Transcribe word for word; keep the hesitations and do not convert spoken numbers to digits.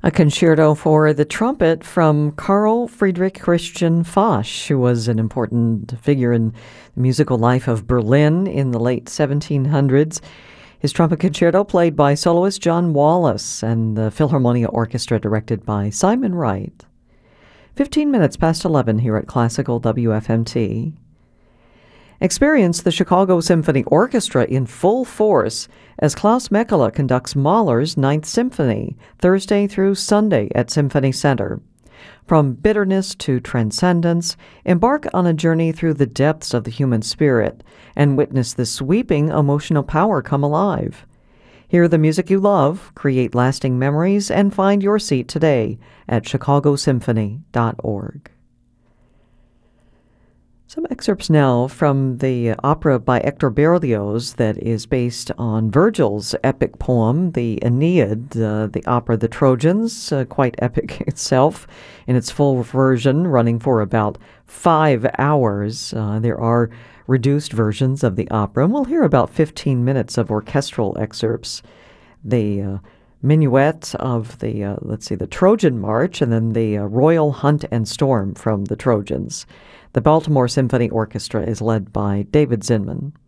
A concerto for the trumpet from Carl Friedrich Christian Foch, who was an important figure in the musical life of Berlin in the late seventeen hundreds. His trumpet concerto played by soloist John Wallace and the Philharmonia Orchestra directed by Simon Wright. Fifteen minutes past eleven here at Classical W F M T. Experience the Chicago Symphony Orchestra in full force as Klaus Mekela conducts Mahler's Ninth Symphony, Thursday through Sunday at Symphony Center. From bitterness to transcendence, embark on a journey through the depths of the human spirit and witness the sweeping emotional power come alive. Hear the music you love, create lasting memories, and find your seat today at chicago symphony dot org. Some excerpts now from the opera by Hector Berlioz that is based on Virgil's epic poem, the Aeneid, uh, the opera The Trojans, uh, quite epic itself in its full version, running for about five hours. Uh, there are reduced versions of the opera, and we'll hear about fifteen minutes of orchestral excerpts. The uh, minuet of the, uh, let's see, the Trojan March, and then the uh, Royal Hunt and Storm from the Trojans. The Baltimore Symphony Orchestra is led by David Zinman.